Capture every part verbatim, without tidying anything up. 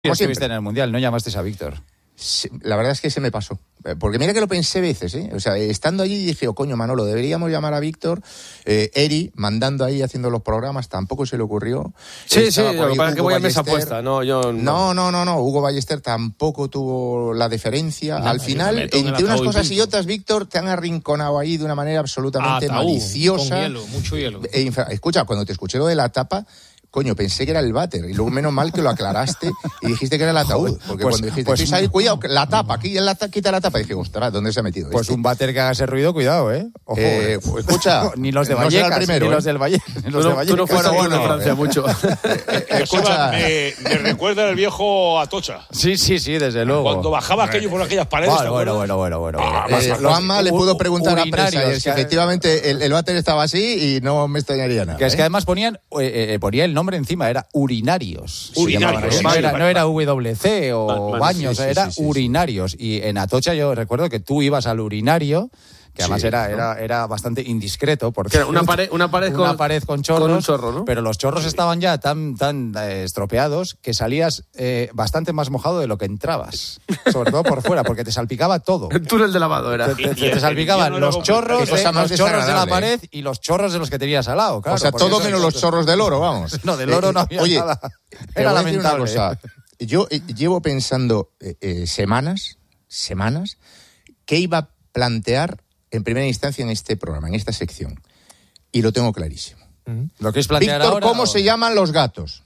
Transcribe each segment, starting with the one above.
Estuviste en el Mundial, no llamaste a Víctor. Sí, la verdad es que se me pasó. Porque mira que lo pensé veces, ¿eh? O sea, estando allí dije, oh, coño, Manolo, deberíamos llamar a Víctor. Eh, Eri, mandando ahí, haciendo los programas, tampoco se le ocurrió. Sí, Estaba sí, lo que pasa es que voy a mesa puesta. No, yo no. no, no, no, no. Hugo Ballester tampoco tuvo la deferencia. No, Al final, entre unas cosas y, y otras, Víctor, te han arrinconado ahí de una manera absolutamente Ataúd, maliciosa. Con hielo, mucho hielo. E infra... Escucha, cuando te escuché lo de la tapa... Coño, pensé que era el váter. Y luego menos mal que lo aclaraste y dijiste que era el ataúd. Porque pues, cuando dijiste, pues, ahí, cuidado, la tapa, aquí la, quita la tapa. Y dije, ostras, ¿dónde se ha metido? Pues este? Un váter que haga ese ruido, cuidado, ¿eh? Ojo, eh pues, escucha. Ni los de Vallecas, no primero, ni ¿eh? los del Valle. Ni los tú, de Vallecas. Tú no fuiste bueno, en Francia eh, mucho. Eh, eh, escucha. Me, me recuerda el viejo Atocha. Sí, sí, sí, desde luego. Cuando bajaba aquello por aquellas paredes. Bueno, bueno, bueno, bueno, bueno. Ah, eh, Juanma le pudo preguntar a Presa si efectivamente el, el váter estaba así y no me extrañaría nada. Que es ¿eh? que además ponían, eh, eh, ponía el nombre encima, era urinarios. Urinarios. No, Vale, era, vale, no era W C o vale, baños, sí, sí, era sí, sí, urinarios. Y en Atocha yo recuerdo que tú ibas al urinario, que además sí, era, ¿no? era, era bastante indiscreto. Porque era una pared, una pared, una con, pared con chorros, con un chorro, ¿no? Pero los chorros sí. estaban ya tan, tan eh, estropeados que salías eh, bastante más mojado de lo que entrabas. Sobre todo por fuera, porque te salpicaba todo. El túnel de lavado era. Te, te, te, te salpicaban los chorros, eh, los chorros de la pared y los chorros de los que tenías al lado. Claro, o sea, todo menos los chorros del oro, vamos. No, del oro no había eh, oye, nada. Era lamentable. Cosa. Yo eh, llevo pensando eh, eh, semanas, semanas, qué iba a plantear en primera instancia en este programa, en esta sección. Y lo tengo clarísimo. Uh-huh. ¿Lo que es plantear Víctor, ahora, ¿cómo o... se llaman los gatos?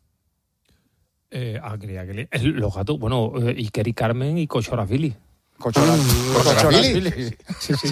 Eh, ah, quería que le... Los gatos, bueno, eh, Iker y Carmen y Cochorafili. ¿Cochorafili? Sí, sí.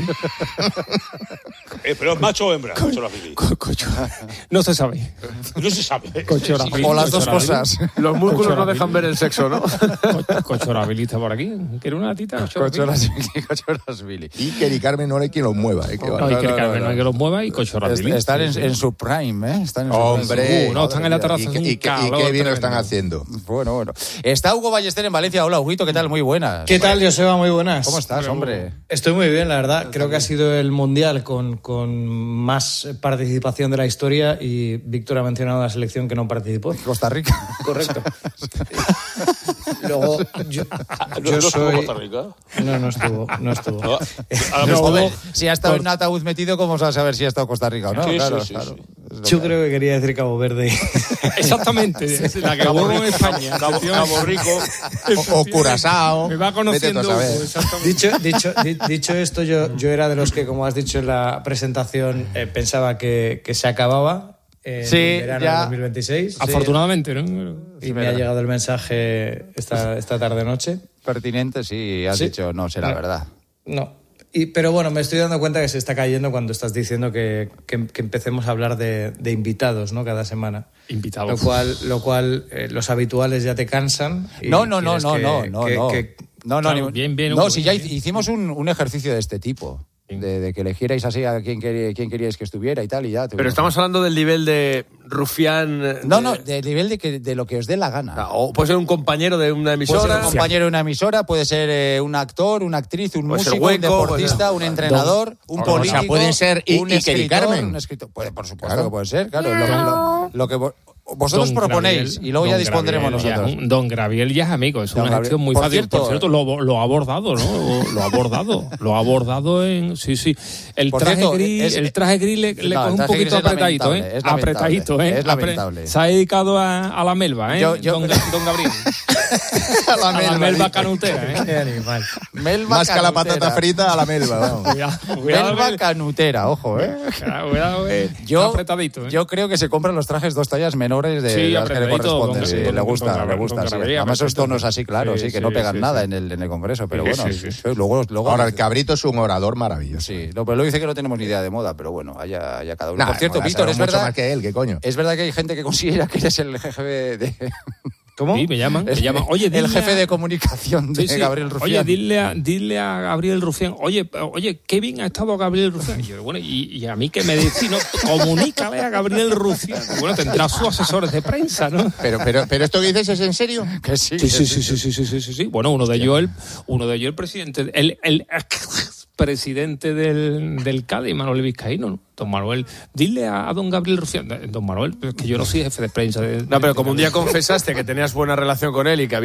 eh, ¿Pero es macho o hembra? Cochorafili. No se sabe. No se sabe. O las dos cosas. Los músculos no dejan ver el sexo, ¿no? Cochorafili está por aquí. ¿Quiere una tita? Cochorafili. Iker y Carmen no hay quien los mueva. ¿eh? No, no, Iker y Carmen no hay que los mueva y Cochorafili. Están en, en su prime, ¿eh? Están en su Hombre. prime. Uh, no, están en la terraza. Y, y, y, y qué bien lo están haciendo. Bueno, bueno. Está Hugo Ballester en Valencia. Hola, Huguito, ¿qué tal? Muy buenas. ¿Qué tal, Joseba? Muy buenas. ¿Cómo estás, hombre? Estoy muy bien, la verdad. Creo que ha sido el Mundial con, con más participación de la historia y Víctor ha mencionado la selección que no participó. Costa Rica. Correcto. Luego, yo, ¿No, yo ¿No soy... estuvo Costa Rica? No, no estuvo, no estuvo. No, no, no, joder, si ha estado por... en un ataúd metido, ¿cómo vas a saber si ha estado Costa Rica o no? Sí, claro, sí, sí, claro. sí. Yo creo que quería decir Cabo Verde. Exactamente. Sí, la que hubo en España. Cabo, Cabo Rico. O, o Curazao. Me va conociendo. Dicho, dicho, di, dicho esto, yo, yo era de los que, como has dicho en la presentación, eh, pensaba que, que se acababa en sí, verano ya. de dos mil veintiséis. Afortunadamente, ¿no? Y sí, me verdad. ha llegado el mensaje esta, esta tarde-noche. Pertinente, sí, has sí. dicho, no será no, verdad. No. Y, pero bueno, me estoy dando cuenta que se está cayendo cuando estás diciendo que, que, que empecemos a hablar de, de invitados, ¿no? Cada semana. Invitados. Lo cual, lo cual eh, los habituales ya te cansan. Y no, no, no, no, que, no, no, que, no. Que, no, no, claro, bien, bien. No, Hugo, si bien, ya bien. hicimos un, un ejercicio de este tipo. De, de que elegierais así a quién, queríais, quién queríais que estuviera y tal, y ya. Pero estamos hablando del nivel de rufián... De... No, no, del nivel de, que, de lo que os dé la gana. Ah, o puede ser un compañero de una emisora. Puede ser un compañero de una emisora, puede ser eh, un actor, una actriz, un puede músico, hueco, un deportista, un entrenador, Don, un político. O sea, pueden ser un Iker y Carmen. Un escritor, puede, por supuesto claro. que puede ser, claro. Lo, lo, lo que vosotros Don proponéis Graviel, y luego ya Don dispondremos Graviel, nosotros. Ya, Don Graviel ya es amigo, es Don una Gabriel. gestión muy Por fácil. cierto, por cierto, lo, lo ha abordado, ¿no? Lo ha abordado. Lo ha abordado en... Sí, sí. El por traje cierto, gris, es, el traje gris le, le no, coge un poquito apretadito, ¿eh? Es apretadito, ¿eh? Es lamentable. Se ha dedicado a, a la melva, ¿eh? Yo, yo, don, don Gabriel. a la a melva, la melva canutera, ¿eh? Qué animal. Melva Más que a la patata frita, a la melva, vamos. Cuidado, cuidado, melva el... canutera, ojo, ¿eh? Cuidado, cuidado, eh. Yo, apretadito, ¿eh? Yo creo que se compran los trajes dos tallas menores de sí, las que le corresponden. Don, sí, don, le gusta, don, le gusta. don, Sí. don, Además esos tonos así, claro, sí, sí que sí, no pegan sí, nada sí. En, el, en el Congreso, pero sí, bueno. Sí, sí, sí. Luego, luego, ahora, el Cabrito es un orador maravilloso. Sí, no, pero luego dice que no tenemos ni idea de moda, pero bueno, allá, allá cada uno. Nah, por cierto, moda, Víctor, es mucho verdad... más que él, ¿qué coño? Es verdad que hay gente que considera que eres el jefe de... ¿Cómo? Sí, me llaman, me llaman. Oye, el jefe a... de comunicación de sí, sí. Gabriel Rufián. Oye, dile a, dile a Gabriel Rufián, oye, oye, qué bien ha estado Gabriel Rufián. Y yo, bueno, y, y a mí que me decís, no, comunícale a Gabriel Rufián. Bueno, tendrá sus asesores de prensa, ¿no? Pero, pero, pero esto que dices es en serio. Que sí, sí, que sí, sí, sí, sí, sí, sí, sí, sí, sí. Bueno, uno de ellos, el, uno de ellos, el presidente, el, el, presidente del, del Cádiz, Manuel Vizcaíno, ¿no? Don Manuel, dile a, a don Gabriel Rufián, don Manuel, que yo no soy jefe de prensa de, No, pero de- como un día confesaste que tenías buena relación con él y que había